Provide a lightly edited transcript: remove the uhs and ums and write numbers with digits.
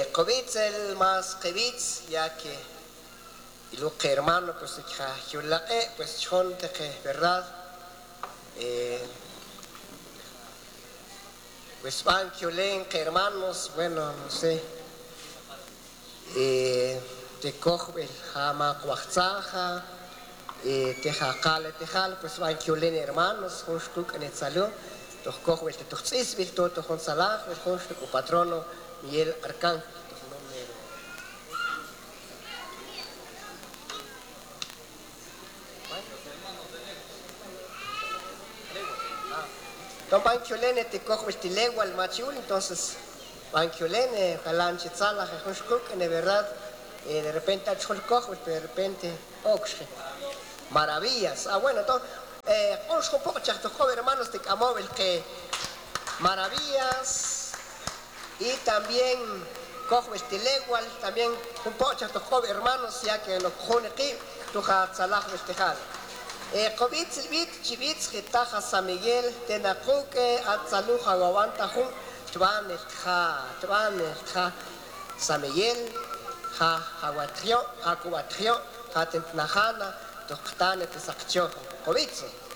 Kobitz el más kibitz, ya que y lo que hermano pues pues chonte que verdad pues van que hermanos, bueno, no sé, te coge el jama cuaxaja, te jacale, pues van que hermanos, un shkuk en el salón, los coge el tuxis, el todo con salah, el con patrono, Miguel Arcángel. Entonces, Banquiolene te coge el legua al machiul, entonces, Banquiolene, Jalanche Tzala, Jejushkuk, de verdad, de repente, de repente, Oxge. Maravillas. Ah, bueno, entonces, un poco chato, hermanos, de Camóvil, que maravillas, y también coge el legua, también un poco chato, hermanos, ya que lo coge aquí, tu Tzala, Vestejal. Kobitz bit chibitz gitaja San Miguel tenacuque atzaluja guaguantajun twanelja San Miguel ja jaguatrio ja cubatrio ja tentnajana toctane tesaccho Kobitz